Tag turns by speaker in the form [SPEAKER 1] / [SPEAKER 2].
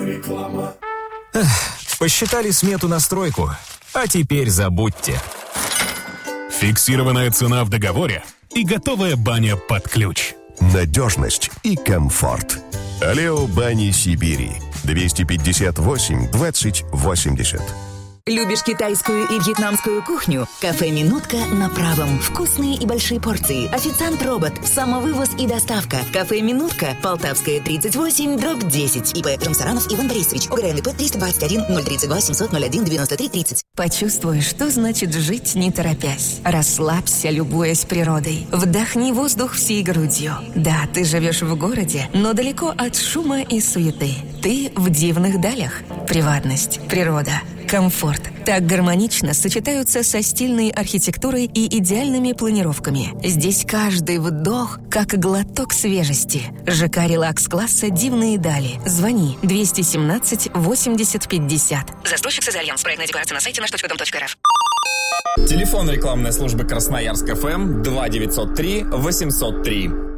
[SPEAKER 1] Реклама.
[SPEAKER 2] Посчитали смету на стройку, а теперь забудьте.
[SPEAKER 3] Фиксированная цена в договоре и готовая баня под ключ.
[SPEAKER 4] Надежность и комфорт. Алео Бани Сибири. 258 20 80.
[SPEAKER 5] Любишь китайскую и вьетнамскую кухню? Кафе «Минутка» на Правом. Вкусные и большие порции. Официант-робот. Самовывоз и доставка. Кафе «Минутка». Полтавская, 38/10. ИП Рамсаранов Иван Борисович. ОГРНП 321 032 701 93 30.
[SPEAKER 6] Почувствуй, что значит жить, не торопясь. Расслабься, любуясь природой. Вдохни воздух всей грудью. Да, ты живешь в городе, но далеко от шума и суеты. Ты в дивных далях. Приватность, природа, комфорт так гармонично сочетаются со стильной архитектурой и идеальными планировками. Здесь каждый вдох как глоток свежести. ЖК релакс-класса «Дивные дали». Звони 217 80 50. Застройщик «Созальянс». Проектная декларация на сайте наш.дом.рф.
[SPEAKER 7] Телефон рекламной службы Красноярск ФМ 2903 803.